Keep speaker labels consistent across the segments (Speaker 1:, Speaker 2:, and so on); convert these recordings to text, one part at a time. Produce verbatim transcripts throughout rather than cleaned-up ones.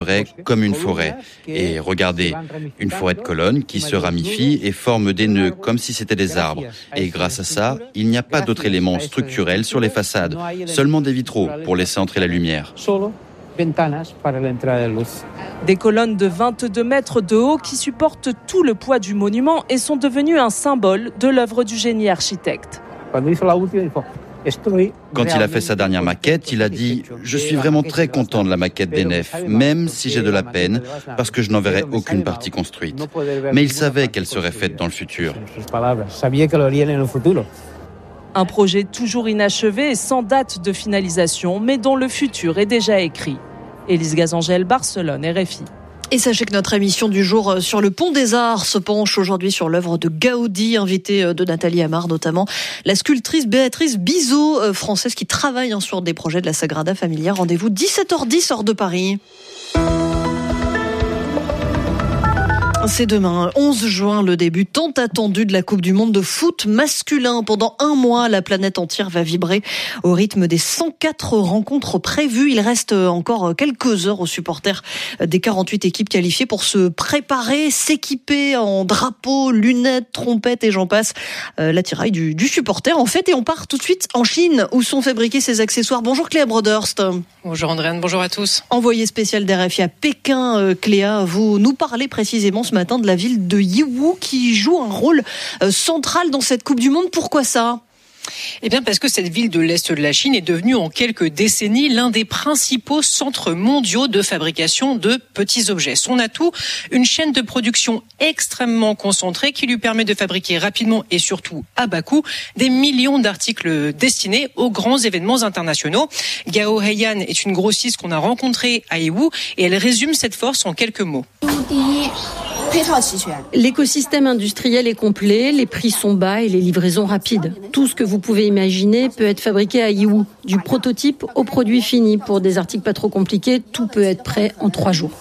Speaker 1: comme une forêt. Et regardez, une forêt de colonnes qui se ramifie et forme des nœuds comme si c'était des arbres. Et grâce à ça, il n'y a pas d'autres éléments structurels sur les façades, seulement des vitraux pour laisser entrer la lumière.
Speaker 2: Des colonnes de vingt-deux mètres de haut qui supportent tout le poids du monument et sont devenues un symbole de l'œuvre du génie architecte.
Speaker 1: Quand il a fait sa dernière maquette, il a dit « Je suis vraiment très content de la maquette des nefs, même si j'ai de la peine, parce que je n'en verrai aucune partie construite. » Mais il savait qu'elle serait faite dans le futur.
Speaker 2: Un projet toujours inachevé et sans date de finalisation, mais dont le futur est déjà écrit. Élise Gazangel, Barcelone, R F I.
Speaker 3: Et sachez que notre émission du jour sur le Pont des Arts se penche aujourd'hui sur l'œuvre de Gaudi, invitée de Nathalie Amar notamment, la sculptrice Béatrice Bizot, française qui travaille sur des projets de la Sagrada Familia. Rendez-vous dix-sept heures dix hors de Paris. C'est demain, onze juin, le début tant attendu de la Coupe du Monde de foot masculin. Pendant un mois, la planète entière va vibrer au rythme des cent quatre rencontres prévues. Il reste encore quelques heures aux supporters des quarante-huit équipes qualifiées pour se préparer, s'équiper en drapeaux, lunettes, trompettes et j'en passe. Euh, l'attirail du, du supporter en fait. Et on part tout de suite en Chine où sont fabriqués ces accessoires. Bonjour Cléa Broderst.
Speaker 4: Bonjour Andréane, bonjour à tous.
Speaker 3: Envoyée spéciale d'R F I à Pékin, euh, Cléa, vous nous parlez précisément ce matin de la ville de Yiwu qui joue un rôle euh, central dans cette Coupe du Monde. Pourquoi ça ?
Speaker 4: Eh bien parce que cette ville de l'Est de la Chine est devenue en quelques décennies l'un des principaux centres mondiaux de fabrication de petits objets. Son atout, une chaîne de production extrêmement concentrée qui lui permet de fabriquer rapidement et surtout à bas coût des millions d'articles destinés aux grands événements internationaux. Gao Heiyan est une grossiste qu'on a rencontrée à Yiwu et elle résume cette force en quelques mots.
Speaker 5: L'écosystème industriel est complet, les prix sont bas et les livraisons rapides. Tout ce que vous pouvez imaginer peut être fabriqué à Yiwu, du prototype au produit fini. Pour des articles pas trop compliqués, tout peut être prêt en trois jours.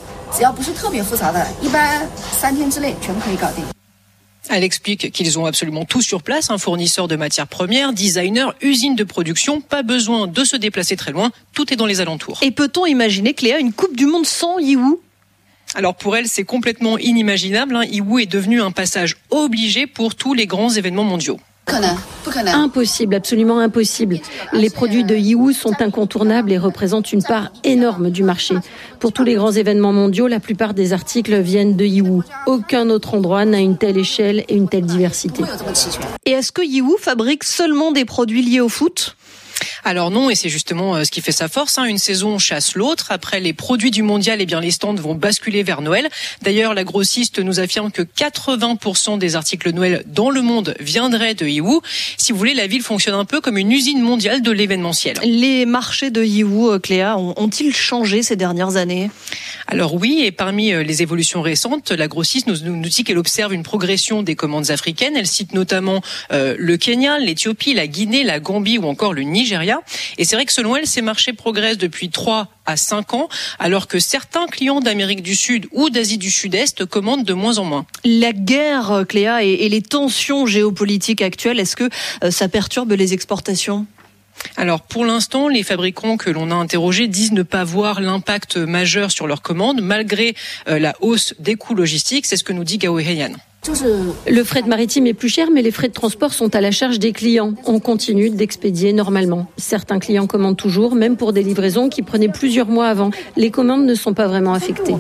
Speaker 4: Elle explique qu'ils ont absolument tout sur place, un fournisseur de matières premières, designer, usine de production, pas besoin de se déplacer très loin, tout est dans les alentours.
Speaker 3: Et peut-on imaginer, Cléa, une Coupe du Monde sans Yiwu ?
Speaker 4: Alors pour elle, c'est complètement inimaginable. Hein. Yiwu est devenu un passage obligé pour tous les grands événements mondiaux.
Speaker 5: Impossible, absolument impossible. Les produits de Yiwu sont incontournables et représentent une part énorme du marché. Pour tous les grands événements mondiaux, la plupart des articles viennent de Yiwu. Aucun autre endroit n'a une telle échelle et une telle diversité.
Speaker 3: Et est-ce que Yiwu fabrique seulement des produits liés au foot ?
Speaker 4: Alors non, et c'est justement ce qui fait sa force. Hein. Une saison chasse l'autre. Après les produits du mondial, eh bien les stands vont basculer vers Noël. D'ailleurs, la grossiste nous affirme que quatre-vingts pour cent des articles Noël dans le monde viendraient de Yiwu. Si vous voulez, la ville fonctionne un peu comme une usine mondiale de l'événementiel.
Speaker 3: Les marchés de Yiwu, Cléa, ont-ils changé ces dernières années ?
Speaker 4: Alors oui, et parmi les évolutions récentes, la grossiste nous, nous dit qu'elle observe une progression des commandes africaines. Elle cite notamment euh, le Kenya, l'Éthiopie, la Guinée, la Gambie ou encore le Nigeria. Et c'est vrai que selon elle, ces marchés progressent depuis trois à cinq ans, alors que certains clients d'Amérique du Sud ou d'Asie du Sud-Est commandent de moins en moins.
Speaker 3: La guerre, Cléa, et, et les tensions géopolitiques actuelles, est-ce que euh, ça perturbe les exportations ?
Speaker 4: Alors pour l'instant, les fabricants que l'on a interrogés disent ne pas voir l'impact majeur sur leurs commandes, malgré euh, la hausse des coûts logistiques. C'est ce que nous dit Gao Heiyan.
Speaker 5: Le fret maritime est plus cher, mais les frais de transport sont à la charge des clients. On continue d'expédier normalement. Certains clients commandent toujours, même pour des livraisons qui prenaient plusieurs mois avant. Les commandes ne sont pas vraiment affectées.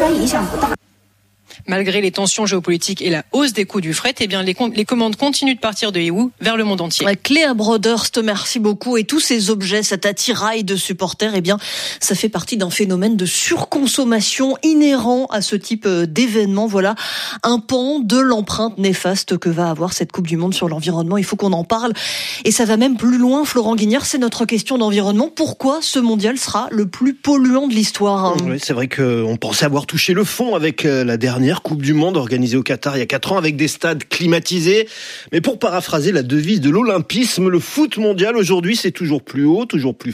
Speaker 4: Malgré les tensions géopolitiques et la hausse des coûts du fret, eh bien les, com- les commandes continuent de partir de Yiwu vers le monde entier.
Speaker 3: Cléa Broderst, merci beaucoup. Et tous ces objets, cet attirail de supporters, eh bien, ça fait partie d'un phénomène de surconsommation inhérent à ce type d'événement. Voilà un pan de l'empreinte néfaste que va avoir cette Coupe du Monde sur l'environnement. Il faut qu'on en parle. Et ça va même plus loin, Florent Guignard, c'est notre question d'environnement. Pourquoi ce mondial sera le plus polluant de l'histoire ?
Speaker 6: Oui, c'est vrai qu'on pensait avoir touché le fond avec la dernière Coupe du Monde organisée au Qatar il y a quatre ans avec des stades climatisés. Mais pour paraphraser la devise de l'olympisme, le foot mondial aujourd'hui c'est toujours plus haut, toujours plus fort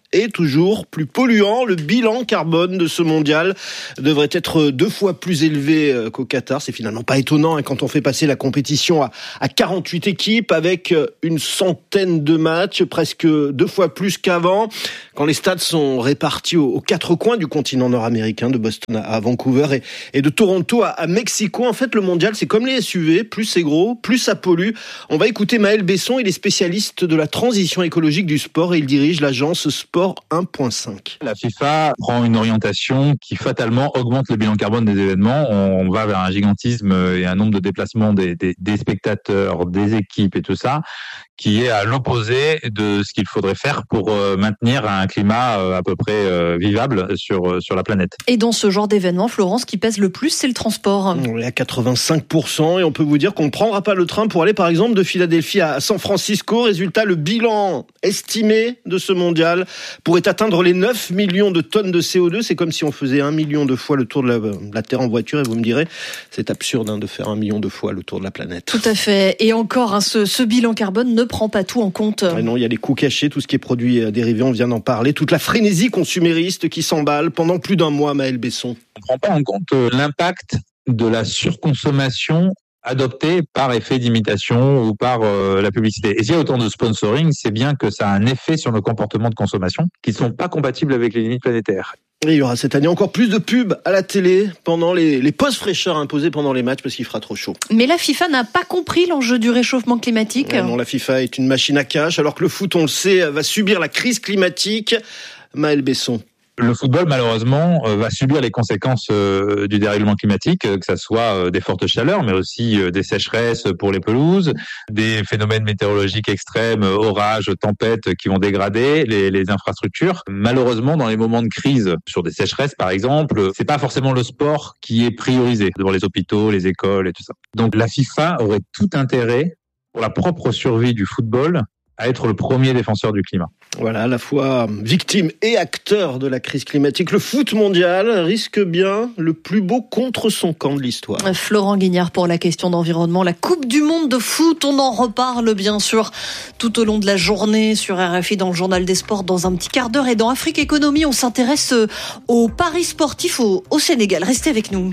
Speaker 6: est toujours plus polluant. Le bilan carbone de ce mondial devrait être deux fois plus élevé qu'au Qatar. C'est finalement pas étonnant hein, quand on fait passer la compétition à, à quarante-huit équipes avec une centaine de matchs, presque deux fois plus qu'avant. Quand les stades sont répartis aux, aux quatre coins du continent nord-américain, de Boston à Vancouver et, et de Toronto à, à Mexico. En fait, le mondial, c'est comme les S U V. Plus c'est gros, plus ça pollue. On va écouter Maël Besson. Il est spécialiste de la transition écologique du sport et il dirige l'agence Sport un point cinq.
Speaker 7: La FIFA prend une orientation qui fatalement augmente le bilan carbone des événements. On va vers un gigantisme et un nombre de déplacements des, des, des spectateurs, des équipes et tout ça, qui est à l'opposé de ce qu'il faudrait faire pour maintenir un climat à peu près vivable sur, sur la planète.
Speaker 3: Et dans ce genre d'événement, Florence, ce qui pèse le plus, c'est le transport.
Speaker 6: On est à quatre-vingt-cinq pour cent et on peut vous dire qu'on ne prendra pas le train pour aller par exemple de Philadelphie à San Francisco. Résultat, le bilan estimé de ce mondial pourrait atteindre les neuf millions de tonnes de C O deux. C'est comme si on faisait un million de fois le tour de la, la Terre en voiture. Et vous me direz, c'est absurde hein, de faire un million de fois le tour de la planète.
Speaker 3: Tout à fait. Et encore, hein, ce, ce bilan carbone ne prend pas tout en compte.
Speaker 6: Ouais, non, il y a les coûts cachés, tout ce qui est produit dérivé, on vient d'en parler. Toute la frénésie consumériste qui s'emballe pendant plus d'un mois, Maël Besson.
Speaker 7: On ne prend pas en compte l'impact de la surconsommation adopté par effet d'imitation ou par euh, la publicité. Et s'il y a autant de sponsoring, c'est bien que ça a un effet sur nos comportements de consommation qui ne sont pas compatibles avec les limites planétaires.
Speaker 6: Et il y aura cette année encore plus de pubs à la télé pendant les, les pauses fraîcheurs imposées pendant les matchs parce qu'il fera trop chaud.
Speaker 3: Mais la FIFA n'a pas compris l'enjeu du réchauffement climatique.
Speaker 6: Ouais, non, la FIFA est une machine à cash alors que le foot, on le sait, va subir la crise climatique. Maël Besson.
Speaker 7: Le football, malheureusement, va subir les conséquences du dérèglement climatique, que ça soit des fortes chaleurs, mais aussi des sécheresses pour les pelouses, des phénomènes météorologiques extrêmes, orages, tempêtes qui vont dégrader les, les infrastructures. Malheureusement, dans les moments de crise, sur des sécheresses par exemple, c'est pas forcément le sport qui est priorisé devant les hôpitaux, les écoles et tout ça. Donc la FIFA aurait tout intérêt, pour la propre survie du football, à être le premier défenseur du climat.
Speaker 6: Voilà, à la fois victime et acteur de la crise climatique, le foot mondial risque bien le plus beau contre son camp de l'histoire.
Speaker 3: Florent Guignard pour la question d'environnement. La Coupe du Monde de foot, on en reparle bien sûr tout au long de la journée sur R F I dans le Journal des Sports dans un petit quart d'heure. Et dans Afrique Économie, on s'intéresse aux paris sportifs au, au Sénégal. Restez avec nous.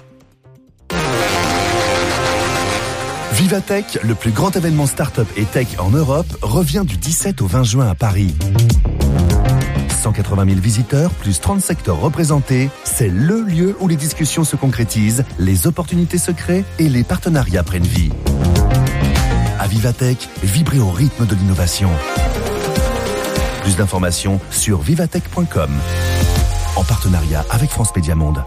Speaker 8: Vivatech, le plus grand événement start-up et tech en Europe, revient du dix-sept au vingt juin à Paris. cent quatre-vingt mille visiteurs, plus trente secteurs représentés, c'est le lieu où les discussions se concrétisent, les opportunités se créent et les partenariats prennent vie. À Vivatech, vibrez au rythme de l'innovation. Plus d'informations sur vivatech point com, en partenariat avec France Média Monde.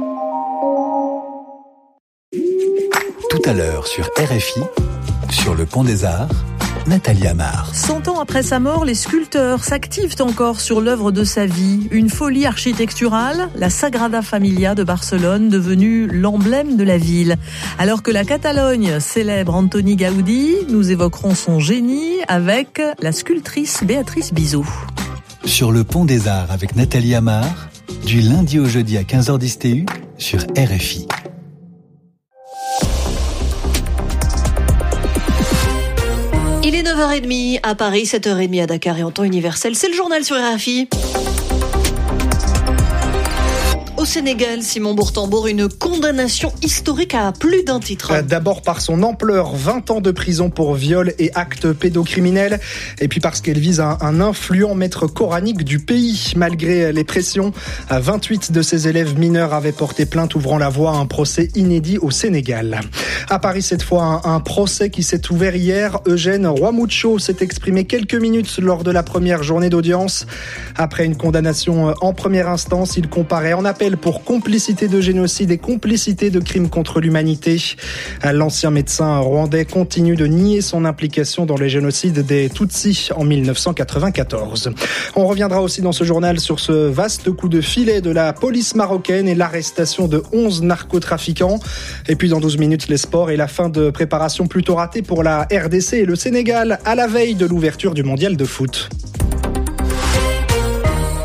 Speaker 9: Tout à l'heure sur R F I, sur le Pont des Arts, Nathalie Amar.
Speaker 10: Cent ans après sa mort, les sculpteurs s'activent encore sur l'œuvre de sa vie. Une folie architecturale, la Sagrada Familia de Barcelone, devenue l'emblème de la ville. Alors que la Catalogne célèbre Antoni Gaudí, nous évoquerons son génie avec la sculptrice Béatrice Bizot.
Speaker 9: Sur le Pont des Arts avec Nathalie Amar, du lundi au jeudi à quinze heures dix T U sur R F I.
Speaker 3: Il est neuf heures trente à Paris, sept heures trente à Dakar et en temps universel. C'est le journal sur R F I. Au Sénégal, Simon Bourtambour, une condamnation historique à plus d'un titre.
Speaker 11: D'abord par son ampleur, vingt ans de prison pour viol et actes pédocriminels. Et puis parce qu'elle vise un, un influent maître coranique du pays. Malgré les pressions, vingt-huit de ses élèves mineurs avaient porté plainte, ouvrant la voie à un procès inédit au Sénégal. À Paris, cette fois, un, un procès qui s'est ouvert hier. Eugène Rwamucho s'est exprimé quelques minutes lors de la première journée d'audience. Après une condamnation en première instance, il comparaît en appel pour complicité de génocide et complicité de crimes contre l'humanité. L'ancien médecin rwandais continue de nier son implication dans le génocide des Tutsis en dix-neuf cent quatre-vingt-quatorze. On reviendra aussi dans ce journal sur ce vaste coup de filet de la police marocaine et l'arrestation de onze narcotrafiquants. Et puis dans douze minutes, les sports et la fin de préparation plutôt ratée pour la R D C et le Sénégal à la veille de l'ouverture du mondial de foot.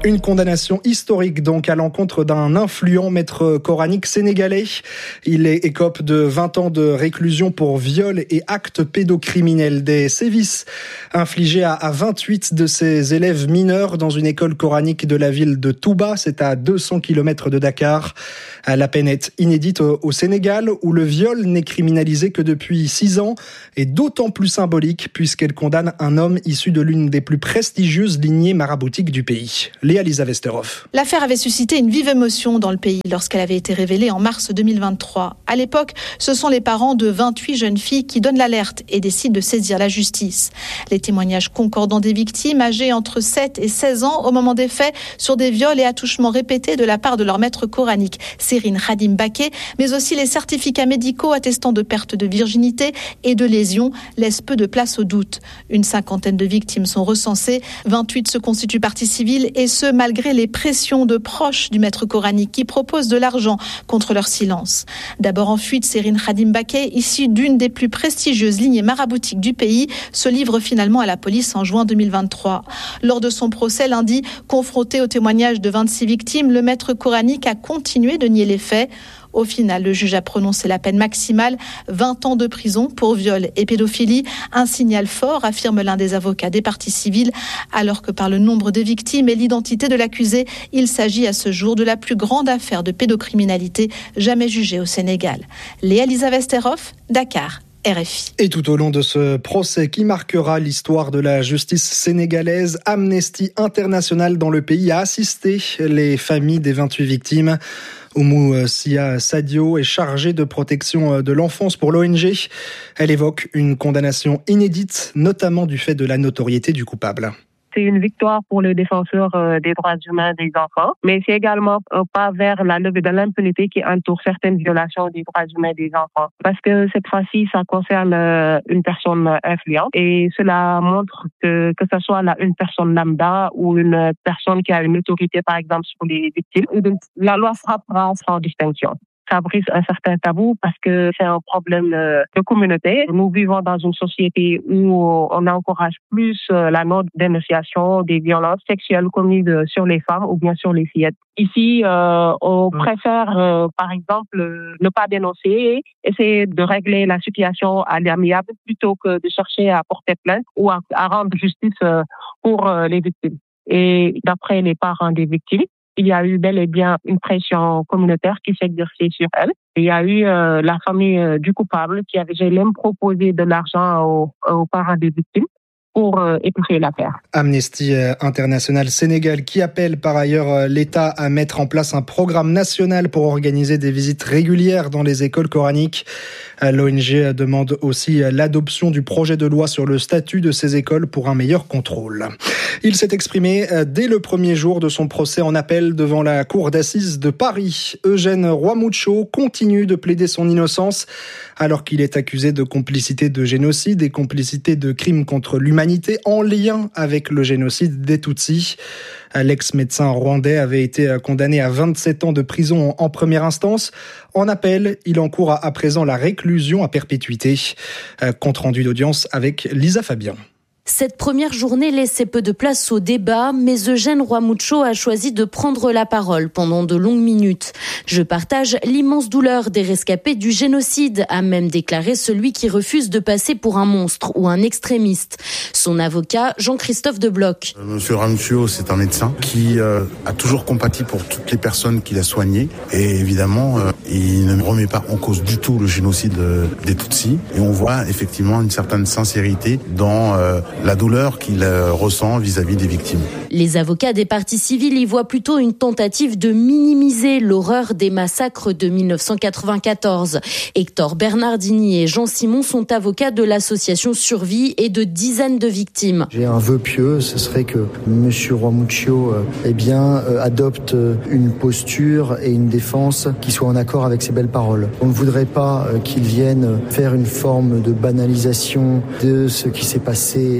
Speaker 11: Une condamnation historique donc à l'encontre d'un influent maître coranique sénégalais. Il est écope de vingt ans de réclusion pour viol et actes pédocriminels. Des sévices infligés à vingt-huit de ses élèves mineurs dans une école coranique de la ville de Touba. C'est à deux cents kilomètres de Dakar. La peine est inédite au Sénégal où le viol n'est criminalisé que depuis six ans et d'autant plus symbolique puisqu'elle condamne un homme issu de l'une des plus prestigieuses lignées maraboutiques du pays. Léa-Lisa Westerhoff.
Speaker 12: L'affaire avait suscité une vive émotion dans le pays lorsqu'elle avait été révélée en mars deux mille vingt-trois. À l'époque, ce sont les parents de vingt-huit jeunes filles qui donnent l'alerte et décident de saisir la justice. Les témoignages concordants des victimes, âgées entre sept et seize ans au moment des faits, sur des viols et attouchements répétés de la part de leur maître coranique, Serine Khadim Baké, mais aussi les certificats médicaux attestant de perte de virginité et de lésions, laissent peu de place au doute. Une cinquantaine de victimes sont recensées, vingt-huit se constituent partie civile et ce, malgré les pressions de proches du maître coranique qui proposent de l'argent contre leur silence. D'abord en fuite, Serine Khadim Baké, issue d'une des plus prestigieuses lignées maraboutiques du pays, se livre finalement à la police en juin deux mille vingt-trois. Lors de son procès lundi, confronté au témoignage de vingt-six victimes, le maître coranique a continué de nier les faits. Au final, le juge a prononcé la peine maximale, vingt ans de prison pour viol et pédophilie. Un signal fort, affirme l'un des avocats des parties civiles, alors que par le nombre de victimes et l'identité de l'accusé, il s'agit à ce jour de la plus grande affaire de pédocriminalité jamais jugée au Sénégal. Léa-Lisa Westerhoff, Dakar. R F I.
Speaker 11: Et tout au long de ce procès qui marquera l'histoire de la justice sénégalaise, Amnesty International dans le pays a assisté les familles des vingt-huit victimes. Oumou Sia Sadio est chargée de protection de l'enfance pour l'O N G. Elle évoque une condamnation inédite, notamment du fait de la notoriété du coupable.
Speaker 13: C'est une victoire pour les défenseurs des droits humains des enfants, mais c'est également un pas vers la levée de l'impunité qui entoure certaines violations des droits humains des enfants. Parce que cette fois-ci, ça concerne une personne influente et cela montre que que ce soit là une personne lambda ou une personne qui a une autorité, par exemple, sur les victimes, la loi frappera sans distinction. Ça brise un certain tabou parce que c'est un problème de communauté. Nous vivons dans une société où on encourage plus la non-dénonciation des violences sexuelles commises sur les femmes ou bien sur les fillettes. Ici, euh, on préfère, euh, par exemple, ne pas dénoncer, essayer de régler la situation à l'amiable plutôt que de chercher à porter plainte ou à, à rendre justice pour les victimes. Et d'après les parents des victimes, il y a eu bel et bien une pression communautaire qui s'est exercée sur elle. Il y a eu euh, la famille euh, du coupable qui avait même proposé de l'argent aux, aux parents des victimes pour euh, étouffer l'affaire. Amnesty
Speaker 11: International Sénégal qui appelle par ailleurs l'État à mettre en place un programme national pour organiser des visites régulières dans les écoles coraniques. L'O N G demande aussi l'adoption du projet de loi sur le statut de ces écoles pour un meilleur contrôle. Il s'est exprimé dès le premier jour de son procès en appel devant la cour d'assises de Paris. Eugène Rwamucho continue de plaider son innocence alors qu'il est accusé de complicité de génocide et complicité de crimes contre l'humanité en lien avec le génocide des Tutsis. L'ex-médecin rwandais avait été condamné à vingt-sept ans de prison en première instance. En appel, il encourt à présent la réclusion à perpétuité. Compte rendu d'audience avec Lisa Fabien.
Speaker 14: Cette première journée laissait peu de place au débat, mais Eugène Rwamucho a choisi de prendre la parole pendant de longues minutes. Je partage l'immense douleur des rescapés du génocide, a même déclaré celui qui refuse de passer pour un monstre ou un extrémiste. Son avocat, Jean-Christophe Debloc.
Speaker 15: Monsieur Rwamucho, c'est un médecin qui euh, a toujours compati pour toutes les personnes qu'il a soignées. Et évidemment, euh, il ne remet pas en cause du tout le génocide euh, des Tutsis. Et on voit effectivement une certaine sincérité dans euh, la douleur qu'il euh, ressent vis-à-vis des victimes.
Speaker 14: Les avocats des parties civiles y voient plutôt une tentative de minimiser l'horreur des massacres de dix-neuf cent quatre-vingt-quatorze. Hector Bernardini et Jean Simon sont avocats de l'association Survie et de dizaines de victimes.
Speaker 16: J'ai un vœu pieux, ce serait que M. Rwamucho euh, eh bien, euh, adopte une posture et une défense qui soit en accord avec ses belles paroles. On ne voudrait pas euh, qu'il vienne faire une forme de banalisation de ce qui s'est passé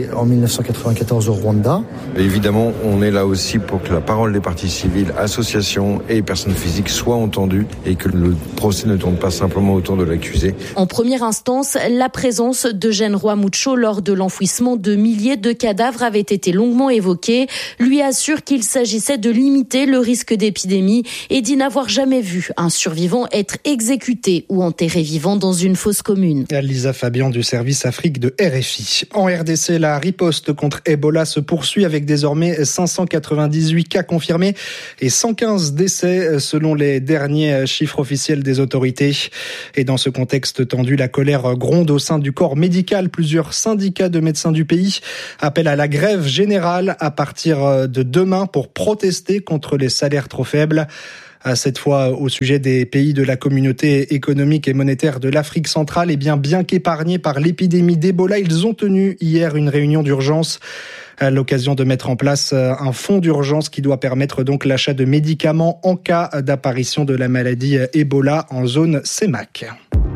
Speaker 16: été en mille neuf cent quatre-vingt-quatorze au Rwanda.
Speaker 17: Évidemment, on est là aussi pour que la parole des parties civiles, associations et personnes physiques soit entendue et que le procès ne tourne pas simplement autour de l'accusé.
Speaker 14: En première instance, la présence d'Eugène Roy Mucho lors de l'enfouissement de milliers de cadavres avait été longuement évoquée. Lui assure qu'il s'agissait de limiter le risque d'épidémie et d'y n'avoir jamais vu un survivant être exécuté ou enterré vivant dans une fosse commune.
Speaker 11: Lisa Fabian du service Afrique de R F I. En R D C, la riposte contre Ebola se poursuit avec désormais cinq cent quatre-vingt-dix-huit cas confirmés et cent quinze décès selon les derniers chiffres officiels des autorités. Et dans ce contexte tendu, la colère gronde au sein du corps médical. Plusieurs syndicats de médecins du pays appellent à la grève générale à partir de demain pour protester contre les salaires trop faibles. Cette fois au sujet des pays de la communauté économique et monétaire de l'Afrique centrale, et bien, bien qu'épargnés par l'épidémie d'Ebola, ils ont tenu hier une réunion d'urgence à l'occasion de mettre en place un fonds d'urgence qui doit permettre donc l'achat de médicaments en cas d'apparition de la maladie Ebola en zone C E M A C.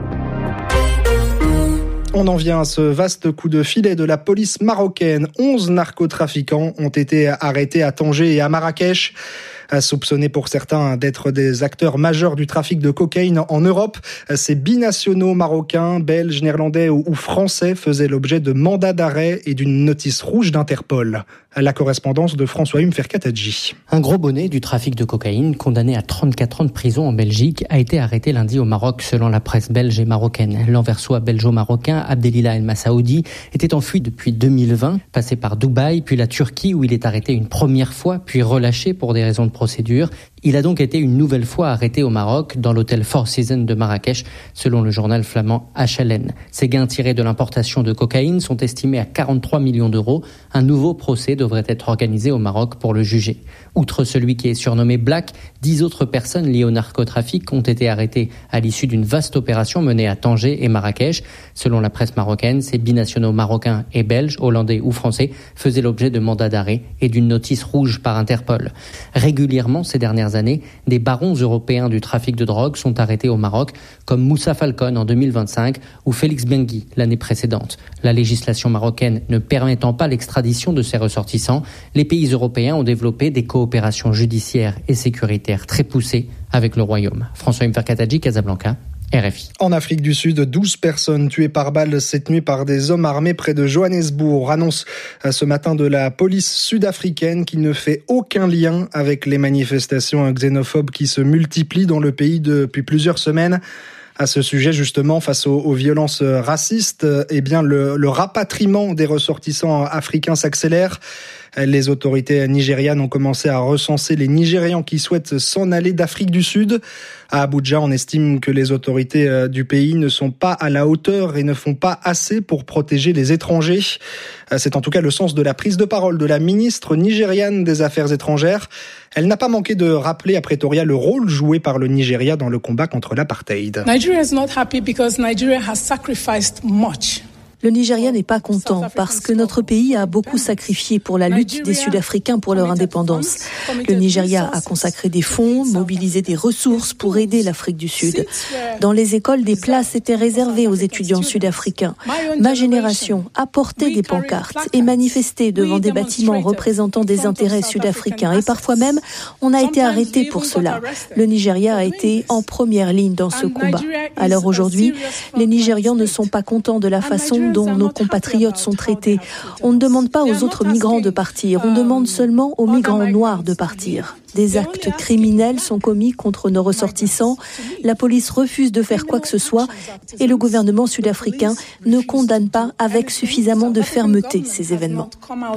Speaker 11: On en vient à ce vaste coup de filet de la police marocaine. onze narcotrafiquants ont été arrêtés à Tanger et à Marrakech, soupçonnés pour certains d'être des acteurs majeurs du trafic de cocaïne en Europe. Ces binationaux marocains, belges, néerlandais ou français faisaient l'objet de mandats d'arrêt et d'une notice rouge d'Interpol. La correspondance de François-Hume Ferkatadji.
Speaker 18: Un gros bonnet du trafic de cocaïne, condamné à trente-quatre ans de prison en Belgique, a été arrêté lundi au Maroc selon la presse belge et marocaine. L'anversois belgeo-marocain Abdelila El Massaoudi était en fuite depuis deux mille vingt, passé par Dubaï, puis la Turquie où il est arrêté une première fois, puis relâché pour des raisons de procédure. Il a donc été une nouvelle fois arrêté au Maroc, dans l'hôtel Four Seasons de Marrakech, selon le journal flamand H L N. Ses gains tirés de l'importation de cocaïne sont estimés à quarante-trois millions d'euros. Un nouveau procès devrait être organisé au Maroc pour le juger. Outre celui qui est surnommé Black, dix autres personnes liées au narcotrafic ont été arrêtées à l'issue d'une vaste opération menée à Tanger et Marrakech. Selon la presse marocaine, ces binationaux marocains et belges, hollandais ou français, faisaient l'objet de mandats d'arrêt et d'une notice rouge par Interpol. Régulièrement, ces dernières années, des barons européens du trafic de drogue sont arrêtés au Maroc, comme Moussa Falcon en deux mille vingt-cinq ou Félix Bengui l'année précédente. La législation marocaine ne permettant pas l'extradition de ces ressortissants, les pays européens ont développé des coopérations judiciaires et sécuritaires très poussées avec le Royaume. François Mferkatadji, Casablanca. R F I.
Speaker 11: En Afrique du Sud, douze personnes tuées par balle cette nuit par des hommes armés près de Johannesburg. Annonce ce matin de la police sud-africaine qui ne fait aucun lien avec les manifestations xénophobes qui se multiplient dans le pays depuis plusieurs semaines. À ce sujet, justement, face aux, aux violences racistes, eh bien, le, le rapatriement des ressortissants africains s'accélère. Les autorités nigérianes ont commencé à recenser les Nigérians qui souhaitent s'en aller d'Afrique du Sud. À Abuja, on estime que les autorités du pays ne sont pas à la hauteur et ne font pas assez pour protéger les étrangers. C'est en tout cas le sens de la prise de parole de la ministre nigériane des Affaires étrangères. Elle n'a pas manqué de rappeler à Pretoria le rôle joué par le Nigeria dans le combat contre l'apartheid.
Speaker 19: Nigeria is not happy because Nigeria has sacrificed much.
Speaker 20: Le Nigeria n'est pas content parce que notre pays a beaucoup sacrifié pour la lutte des Sud-Africains pour leur indépendance. Le Nigeria a consacré des fonds, mobilisé des ressources pour aider l'Afrique du Sud. Dans les écoles, des places étaient réservées aux étudiants sud-africains. Ma génération a porté des pancartes et manifesté devant des bâtiments représentant des intérêts sud-africains. Et parfois même, on a été arrêté pour cela. Le Nigeria a été en première ligne dans ce combat. Alors aujourd'hui, les Nigérians ne sont pas contents de la façon dont nos compatriotes sont traités. On ne demande pas aux autres migrants de partir, on demande seulement aux migrants noirs de partir. Des actes criminels sont commis contre nos ressortissants. La police refuse de faire quoi que ce soit et le gouvernement sud-africain ne condamne pas avec suffisamment de fermeté ces événements.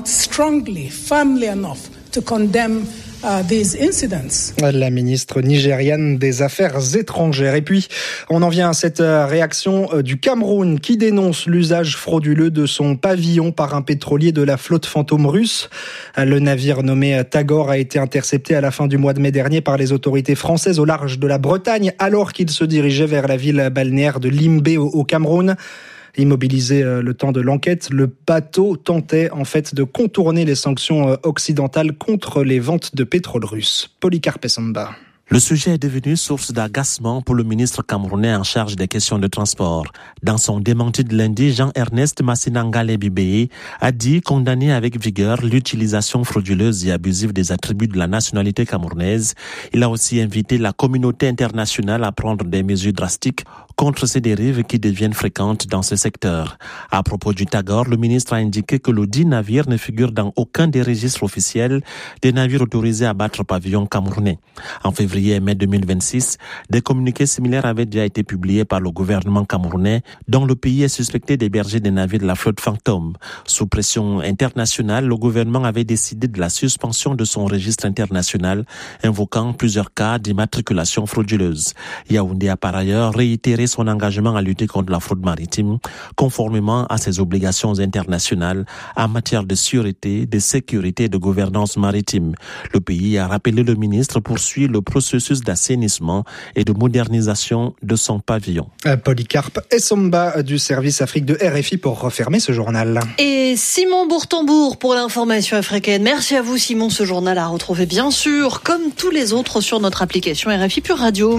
Speaker 19: Uh, these incidents.
Speaker 11: La ministre nigériane des Affaires étrangères. Et puis, on en vient à cette réaction du Cameroun qui dénonce l'usage frauduleux de son pavillon par un pétrolier de la flotte fantôme russe. Le navire nommé Tagore a été intercepté à la fin du mois de mai dernier par les autorités françaises au large de la Bretagne alors qu'il se dirigeait vers la ville balnéaire de Limbe au Cameroun. Immobilisé le temps de l'enquête, le bateau tentait en fait de contourner les sanctions occidentales contre les ventes de pétrole russe. Polycarpe Samba.
Speaker 21: Le sujet est devenu source d'agacement pour le ministre camerounais en charge des questions de transport. Dans son démenti de lundi, Jean-Ernest Massinangale Bibeye a dit condamner avec vigueur l'utilisation frauduleuse et abusive des attributs de la nationalité camerounaise. Il a aussi invité la communauté internationale à prendre des mesures drastiques contre ces dérives qui deviennent fréquentes dans ce secteur. À propos du Tagore, le ministre a indiqué que le dit navire ne figure dans aucun des registres officiels des navires autorisés à battre pavillon camerounais. En février et mai deux mille vingt-six, des communiqués similaires avaient déjà été publiés par le gouvernement camerounais, dont le pays est suspecté d'héberger des navires de la flotte fantôme. Sous pression internationale, le gouvernement avait décidé de la suspension de son registre international, invoquant plusieurs cas d'immatriculation frauduleuse. Yaoundé a par ailleurs réitéré son engagement à lutter contre la fraude maritime, conformément à ses obligations internationales en matière de sûreté, de sécurité et de gouvernance maritime. Le pays a rappelé le ministre poursuit le processus d'assainissement et de modernisation de son pavillon.
Speaker 11: Polycarpe Essomba du service Afrique de R F I pour refermer ce journal.
Speaker 3: Et Simon Bourtambour pour l'information africaine. Merci à vous Simon, ce journal à retrouver bien sûr comme tous les autres sur notre application R F I Pure Radio.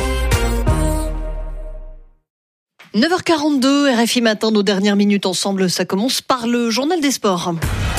Speaker 3: neuf heures quarante-deux, R F I Matin, nos dernières minutes ensemble, ça commence par le journal des sports.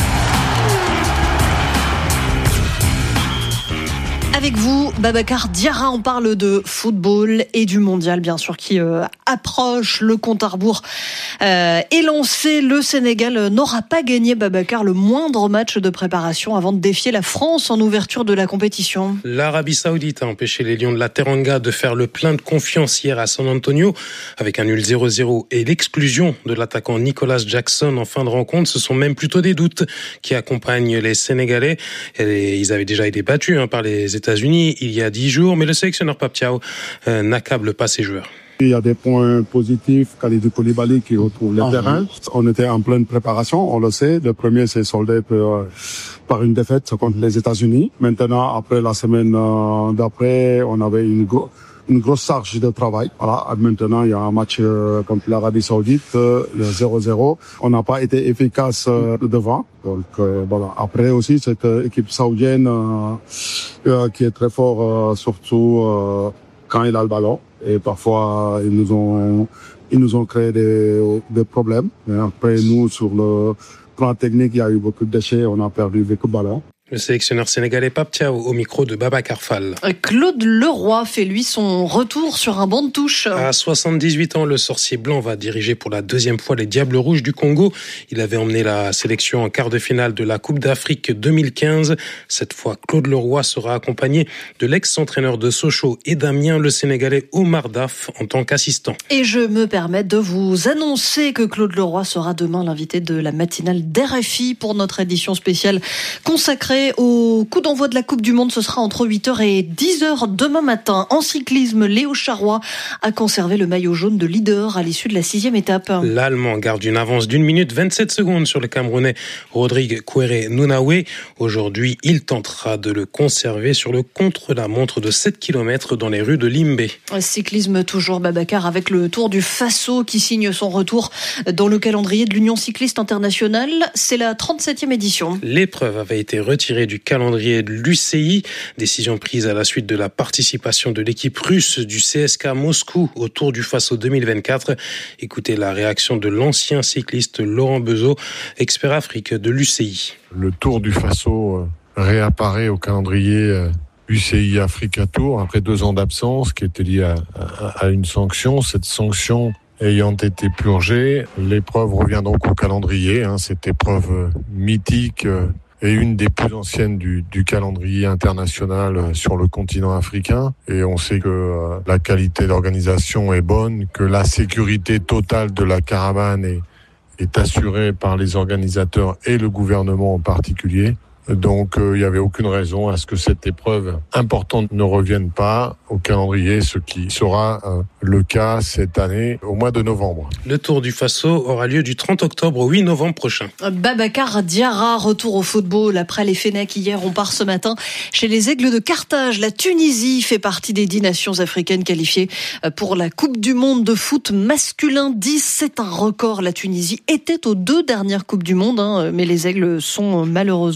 Speaker 3: Avec vous, Babacar Diarra, on parle de football et du mondial, bien sûr, qui euh, approche. Le compte à rebours euh, est lancé. Le Sénégal n'aura pas gagné, Babacar, le moindre match de préparation avant de défier la France en ouverture de la compétition.
Speaker 22: L'Arabie Saoudite a empêché les Lions de la Teranga de faire le plein de confiance hier à San Antonio avec un nul zéro zéro et l'exclusion de l'attaquant Nicolas Jackson en fin de rencontre. Ce sont même plutôt des doutes qui accompagnent les Sénégalais. Et ils avaient déjà été battus hein, par les États-Unis il y a dix jours, mais le sélectionneur Pape Thiaw euh, n'accable pas ses joueurs.
Speaker 23: Il y a des points positifs, Kalidou Koulibaly qui retrouve le ah, terrain. On était en pleine préparation, on le sait. Le premier s'est soldé par, par une défaite contre les États-Unis. Maintenant, après la semaine euh, d'après, on avait une, go- une grosse charge de travail. Voilà. Maintenant, il y a un match euh, contre l'Arabie Saoudite, euh, le zéro zéro. On n'a pas été efficace euh, devant. Donc euh, voilà. Après aussi cette euh, équipe saoudienne euh, euh, qui est très fort, euh, surtout euh, quand il a le ballon. Et parfois ils nous ont ils nous ont créé des, des problèmes. Mais après nous sur le plan technique, il y a eu beaucoup de déchets. On a perdu beaucoup de ballons.
Speaker 22: Le sélectionneur sénégalais Pape Thiaw au micro de Babacar Fall.
Speaker 3: Claude Leroy fait lui son retour sur un banc de touche.
Speaker 22: À soixante-dix-huit ans, le sorcier blanc va diriger pour la deuxième fois les Diables Rouges du Congo. Il avait emmené la sélection en quart de finale de la Coupe d'Afrique deux mille quinze. Cette fois, Claude Leroy sera accompagné de l'ex-entraîneur de Sochaux et d'Amiens, le sénégalais Omar Daf, en tant qu'assistant.
Speaker 3: Et je me permets de vous annoncer que Claude Leroy sera demain l'invité de la matinale d'R F I pour notre édition spéciale consacrée au coup d'envoi de la Coupe du Monde. Ce sera entre huit heures et dix heures demain matin. En cyclisme, Léo Charrois a conservé le maillot jaune de leader à l'issue de la sixième étape.
Speaker 22: L'Allemand garde une avance d'une minute vingt-sept secondes sur le Camerounais Rodrigue Kouéré-Nounaoué. Aujourd'hui, il tentera de le conserver sur le contre-la-montre de sept kilomètres dans les rues de Limbé.
Speaker 3: Cyclisme toujours, Babacar, avec le Tour du Faso qui signe son retour dans le calendrier de l'Union cycliste internationale. C'est la trente-septième édition.
Speaker 22: L'épreuve avait été retirée du calendrier de l'U C I, décision prise à la suite de la participation de l'équipe russe du C S K Moscou au Tour du Faso deux mille vingt-quatre. Écoutez la réaction de l'ancien cycliste Laurent Bezeau, expert Afrique de l'U C I.
Speaker 24: Le Tour du Faso réapparaît au calendrier U C I Africa Tour après deux ans d'absence qui était liée à, à, à une sanction. Cette sanction ayant été purgée, l'épreuve revient donc au calendrier. Hein, cette épreuve mythique et une des plus anciennes du, du calendrier international sur le continent africain. Et on sait que euh, la qualité d'organisation est bonne, que la sécurité totale de la caravane est, est assurée par les organisateurs et le gouvernement en particulier. Donc il euh, n'y avait aucune raison à ce que cette épreuve importante ne revienne pas au calendrier, ce qui sera euh, le cas cette année au mois de novembre.
Speaker 22: Le Tour du Faso aura lieu du trente octobre au huit novembre prochain.
Speaker 3: Babacar Diarra, retour au football après les Fennecs hier. On part ce matin chez les Aigles de Carthage. La Tunisie fait partie des dix nations africaines qualifiées pour la Coupe du Monde de foot masculin. dix, c'est un record. La Tunisie était aux deux dernières Coupes du Monde, hein, mais les Aigles sont malheureusement tristes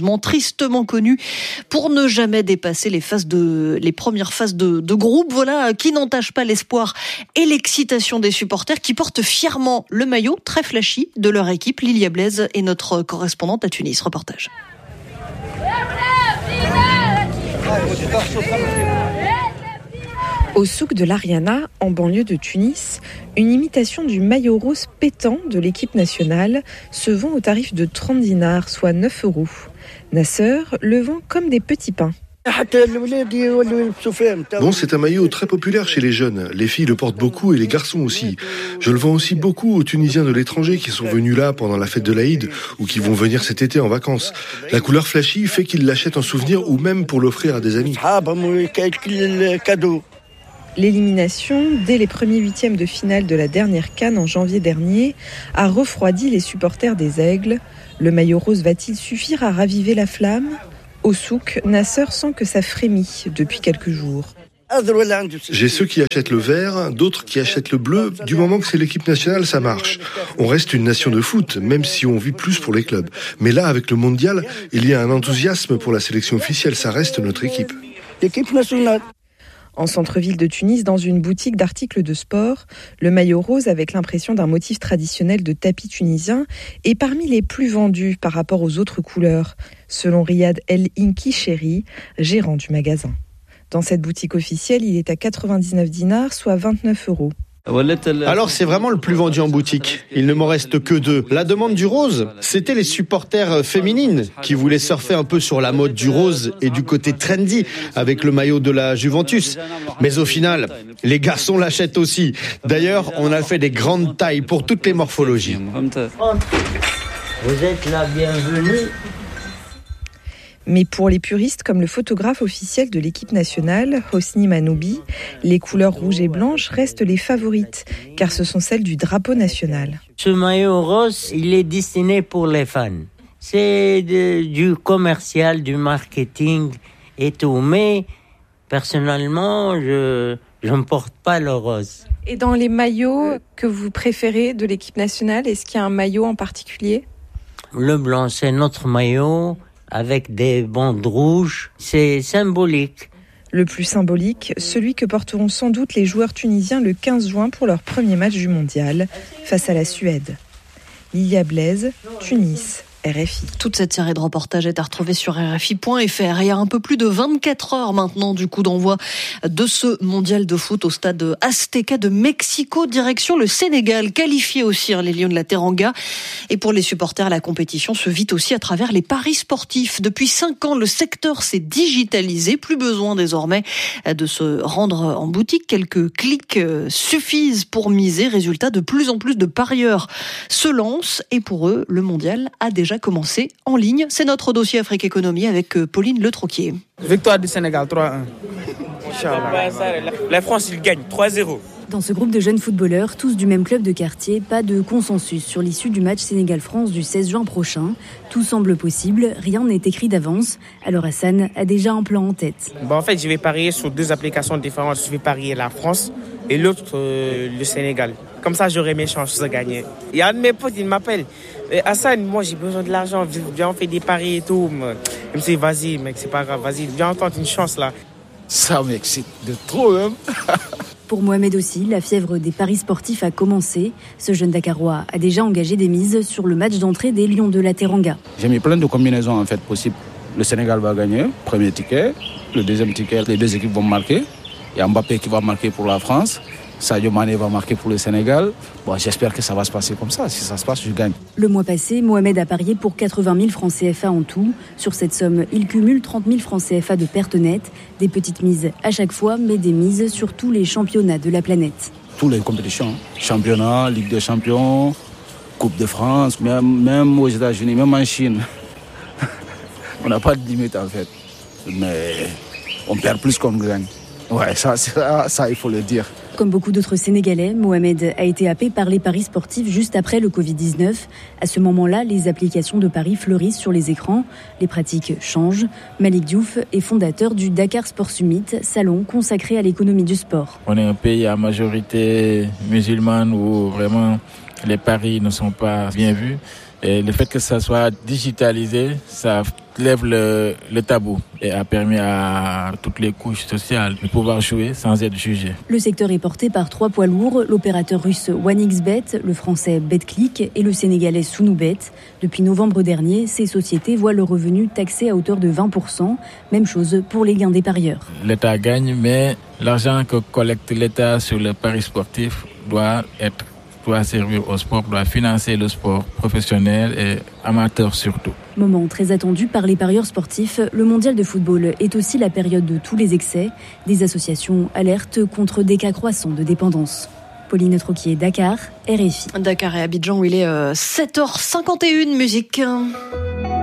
Speaker 3: tristement connu pour ne jamais dépasser les phases de, les premières phases de, de groupe. Voilà, qui n'entache pas l'espoir et l'excitation des supporters qui portent fièrement le maillot très flashy de leur équipe. Lilia Blaise est notre correspondante à Tunis. Reportage.
Speaker 1: Au souk de l'Ariana, en banlieue de Tunis, une imitation du maillot rose pétant de l'équipe nationale se vend au tarif de trente dinars, soit neuf euros. Nasser le vend comme des petits pains.
Speaker 2: Bon, c'est un maillot très populaire chez les jeunes. Les filles le portent beaucoup et les garçons aussi. Je le vends aussi beaucoup aux Tunisiens de l'étranger qui sont venus là pendant la fête de l'Aïd ou qui vont venir cet été en vacances. La couleur flashy fait qu'ils l'achètent en souvenir ou même pour l'offrir à des amis.
Speaker 1: L'élimination, dès les premiers huitièmes de finale de la dernière CAN en janvier dernier, a refroidi les supporters des Aigles. Le maillot rose va-t-il suffire à raviver la flamme ? Au souk, Nasser sent que ça frémit depuis quelques jours.
Speaker 2: J'ai ceux qui achètent le vert, d'autres qui achètent le bleu. Du moment que c'est l'équipe nationale, ça marche. On reste une nation de foot, même si on vit plus pour les clubs. Mais là, avec le mondial, il y a un enthousiasme pour la sélection officielle. Ça reste notre équipe.
Speaker 1: L'équipe nationale. En centre-ville de Tunis, dans une boutique d'articles de sport, le maillot rose avec l'impression d'un motif traditionnel de tapis tunisien est parmi les plus vendus par rapport aux autres couleurs, selon Riyad El Inki Chéri, gérant du magasin. Dans cette boutique officielle, il est à quatre-vingt-dix-neuf dinars, soit vingt-neuf euros.
Speaker 6: Alors c'est vraiment le plus vendu en boutique. Il ne m'en reste que deux. La demande du rose, c'était les supporters féminines qui voulaient surfer un peu sur la mode du rose et du côté trendy avec le maillot de la Juventus. Mais au final, les garçons l'achètent aussi. D'ailleurs, on a fait des grandes tailles pour toutes les morphologies.
Speaker 4: Vous êtes la bienvenue.
Speaker 1: Mais pour les puristes comme le photographe officiel de l'équipe nationale, Hosni Manoubi, les couleurs rouges et blanches restent les favorites, car ce sont celles du drapeau national.
Speaker 4: Ce maillot rose, il est destiné pour les fans. C'est de, du commercial, du marketing et tout. Mais personnellement, je, je ne porte pas le rose.
Speaker 1: Et dans les maillots que vous préférez de l'équipe nationale, est-ce qu'il y a un maillot en particulier ?
Speaker 4: Le blanc, c'est notre maillot. Avec des bandes rouges, c'est symbolique.
Speaker 1: Le plus symbolique, celui que porteront sans doute les joueurs tunisiens le quinze juin pour leur premier match du mondial, face à la Suède. Lilia Blaise, Tunis. R F I.
Speaker 3: Toute cette série de reportages est à retrouver sur R F I point F R. Il y a un peu plus de vingt-quatre heures maintenant du coup d'envoi de ce mondial de foot au stade Azteca de Mexico, direction le Sénégal, qualifié aussi hein, les Lions de la Teranga. Et pour les supporters, la compétition se vit aussi à travers les paris sportifs. Depuis cinq ans, le secteur s'est digitalisé. Plus besoin désormais de se rendre en boutique. Quelques clics suffisent pour miser. Résultat, de plus en plus de parieurs se lancent. Et pour eux, le mondial a déjà commencé en ligne. C'est notre dossier Afrique Économie avec Pauline Le Troquier.
Speaker 5: Victoire du Sénégal trois un. La France, il gagne trois zéro.
Speaker 25: Dans ce groupe de jeunes footballeurs, tous du même club de quartier, pas de consensus sur l'issue du match Sénégal-France du seize juin prochain. Tout semble possible, rien n'est écrit d'avance. Alors Hassan a déjà un plan en tête.
Speaker 5: Bon, en fait, je vais parier sur deux applications différentes. Je vais parier la France et l'autre, euh, le Sénégal. Comme ça, j'aurai mes chances de gagner. Il y a un de mes potes, il m'appelle. Hassan, moi, j'ai besoin de l'argent. Viens, on fait des paris et tout. Il me dit, vas-y, mec, c'est pas grave. Vas-y, viens, on tente une chance, là. Ça m'excite de trop, même.
Speaker 25: Pour Mohamed aussi, la fièvre des paris sportifs a commencé. Ce jeune Dakarois a déjà engagé des mises sur le match d'entrée des Lions de la Teranga.
Speaker 5: J'ai mis plein de combinaisons, en fait, possibles. Le Sénégal va gagner, premier ticket. Le deuxième ticket, les deux équipes vont marquer. Il y a Mbappé qui va marquer pour la France. Sadio Mané va marquer pour le Sénégal. Bon, j'espère que ça va se passer comme ça. Si ça se passe, je gagne.
Speaker 25: Le mois passé, Mohamed a parié pour quatre-vingt mille francs C F A en tout. Sur cette somme, il cumule trente mille francs C F A de pertes nettes. Des petites mises à chaque fois, mais des mises sur tous les championnats de la planète.
Speaker 5: Toutes les compétitions. Championnat, Ligue des champions, Coupe de France, même, même aux États-Unis, même en Chine. On n'a pas de limite en fait. Mais on perd plus qu'on gagne. Ouais, ça, ça, ça, il faut le dire.
Speaker 25: Comme beaucoup d'autres Sénégalais, Mohamed a été happé par les paris sportifs juste après le covid dix-neuf. À ce moment-là, les applications de paris fleurissent sur les écrans. Les pratiques changent. Malik Diouf est fondateur du Dakar Sport Summit, salon consacré à l'économie du sport.
Speaker 26: On est un pays à majorité musulmane où vraiment les paris ne sont pas bien vus. Et le fait que ça soit digitalisé, ça lève le, le tabou et a permis à toutes les couches sociales de pouvoir jouer sans être jugées.
Speaker 25: Le secteur est porté par trois poids lourds, l'opérateur russe OneXBet, le français BetClick et le sénégalais Sunubet. Depuis novembre dernier, ces sociétés voient le revenu taxé à hauteur de vingt pour cent. Même chose pour les gains des parieurs.
Speaker 26: L'État gagne, mais l'argent que collecte l'État sur le pari sportif doit être doit servir au sport, doit financer le sport professionnel et amateur surtout.
Speaker 25: Moment très attendu par les parieurs sportifs, le mondial de football est aussi la période de tous les excès. Des associations alertent contre des cas croissants de dépendance. Pauline Troquier, Dakar, R F I.
Speaker 3: Dakar et Abidjan où il est euh, sept heures cinquante et une, musique.